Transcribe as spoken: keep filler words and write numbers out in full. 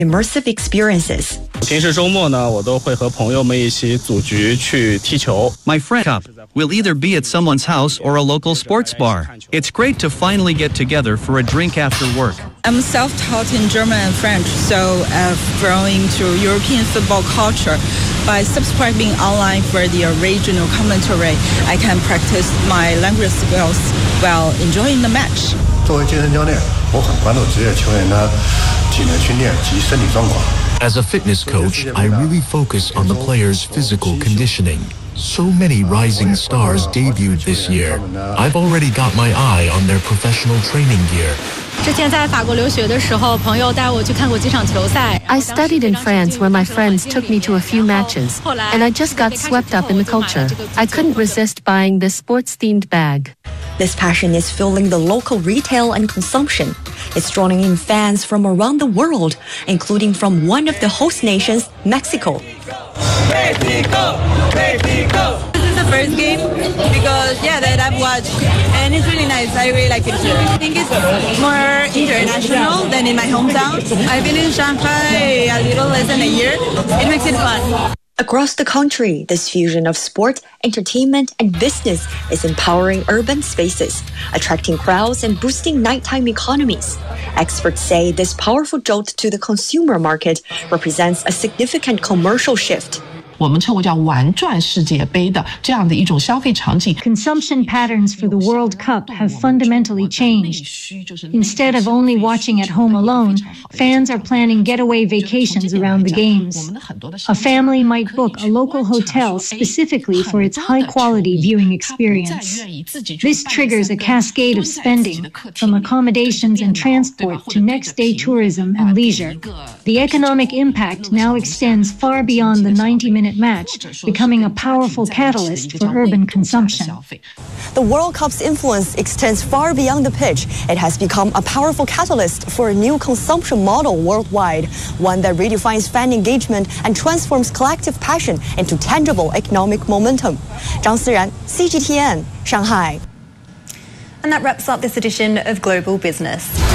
immersive experiences. 平时周末呢，我都会和朋友们一起组局去踢球。 My friend up will either be at someone's house or a local sports bar. It's great to finally get together for a drink after work. I'm self-taught in German and French, so I've grown into European football culture. By subscribing online for the regional commentary, I can practice my language skills while enjoying the match. 作为健身教练，我很关注职业球员的体能训练及身体状况。 As a fitness coach, I really focus on the players' physical conditioning. So many rising stars debuted this year. I've already got my eye on their professional training gear. 之前在法国留学的时候，朋友带我去看过几场球赛。 I studied in France where my friends took me to a few matches, and I just got swept up in the culture. I couldn't resist buying this sports-themed bag. This passion is fueling the local retail and consumption. It's drawing in fans from around the world, including from one of the host nations, Mexico. Mexico! Mexico! This is the first game because, yeah, that I've watched, and it's really nice. I really like it here. I think it's more international than in my hometown. I've been in Shanghai a little less than a year. It makes it fun. Across the country, this fusion of sport, entertainment, and business is empowering urban spaces, attracting crowds and boosting nighttime economies. Experts say this powerful jolt to the consumer market represents a significant commercial shift. 我们称为叫玩转世界杯的这样的一种消费场景。 Consumption patterns for the World Cup have fundamentally changed. Instead of only watching at home alone, fans are planning getaway vacations around the games. A family might book a local hotel specifically for its high-quality viewing experience. This triggers a cascade of spending, from accommodations and transport to next-day tourism and leisure. The economic impact now extends far beyond the ninety-minute match, becoming a powerful catalyst for urban consumption. The World Cup's influence extends far beyond the pitch. It has become a powerful catalyst for a new consumption model worldwide, one that redefines fan engagement and transforms collective passion into tangible economic momentum. 张思然 C G T N, Shanghai. And that wraps up this edition of Global Business.